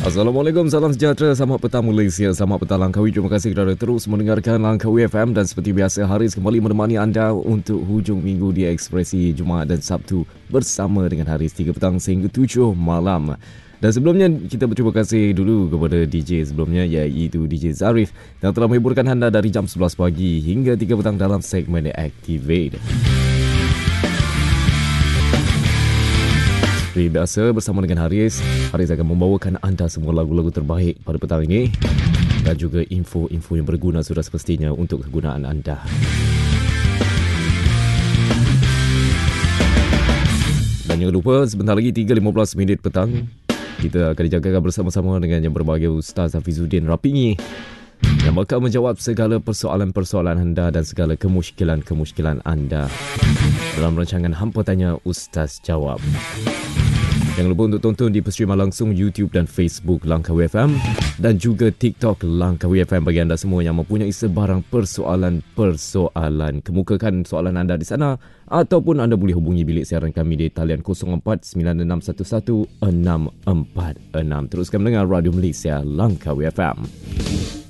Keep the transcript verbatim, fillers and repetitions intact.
Assalamualaikum, salam sejahtera, selamat petang Malaysia, selamat petang Langkawi. Terima kasih kerana terus mendengarkan Langkawi F M dan seperti biasa Haris kembali menemani anda untuk hujung minggu di Ekspresi Jumaat dan Sabtu bersama dengan Haris tiga petang sehingga tujuh malam. Dan sebelumnya kita berterima kasih dulu kepada D J sebelumnya iaitu D J Zarif yang telah menghiburkan anda dari jam sebelas pagi hingga tiga petang dalam segmen Activate. Seperti biasa bersama dengan Haris, Haris akan membawakan anda semua lagu-lagu terbaik pada petang ini dan juga info-info yang berguna sudah semestinya untuk kegunaan anda. Dan jangan lupa sebentar lagi tiga lima belas minit petang kita akan dijagakan bersama-sama dengan yang berbahagia Ustaz Hafizuddin Rapingi yang bakal menjawab segala persoalan-persoalan anda dan segala kemusykilan-kemusykilan anda dalam rancangan Hampa Tanya Ustaz Jawab. Jangan lupa untuk tonton di perstreaman langsung YouTube dan Facebook Langkawi F M dan juga TikTok Langkawi F M bagi anda semua yang mempunyai sebarang persoalan-persoalan. Kemukakan soalan anda di sana ataupun anda boleh hubungi bilik siaran kami di talian kosong empat sembilan enam satu satu enam empat enam. Teruskan mendengar Radio Malaysia Langkawi F M.